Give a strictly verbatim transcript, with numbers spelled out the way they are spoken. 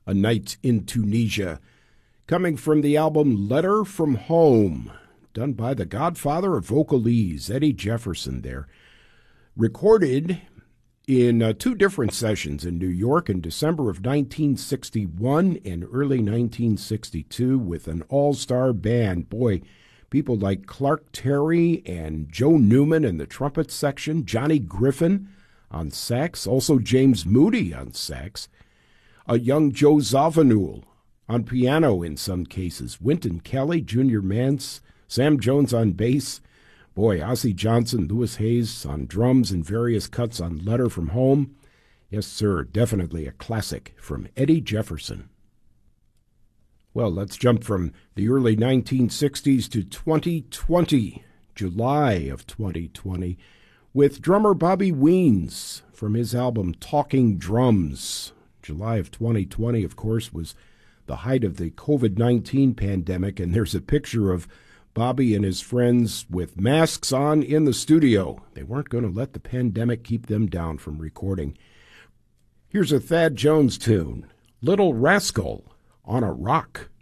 A Night in Tunisia, coming from the album Letter from Home, done by the godfather of vocalese, Eddie Jefferson there. Recorded in uh, two different sessions in New York in December of nineteen sixty-one and early nineteen sixty-two with an all-star band. Boy, people like Clark Terry and Joe Newman in the trumpet section, Johnny Griffin on sax, also James Moody on sax, a young Joe Zawinul on piano in some cases, Wynton Kelly, Junior Mance, Sam Jones on bass, boy, Ozzie Johnson, Louis Hayes on drums and various cuts on Letter from Home. Yes, sir, definitely a classic from Eddie Jefferson. Well, let's jump from the early nineteen sixties to twenty twenty, July of twenty twenty, with drummer Bobby Weens from his album Talking Drums. July of twenty twenty, of course, was the height of the covid nineteen pandemic, and there's a picture of Bobby and his friends with masks on in the studio. They weren't going to let the pandemic keep them down from recording. Here's a Thad Jones tune, Little Rascal on a Rock.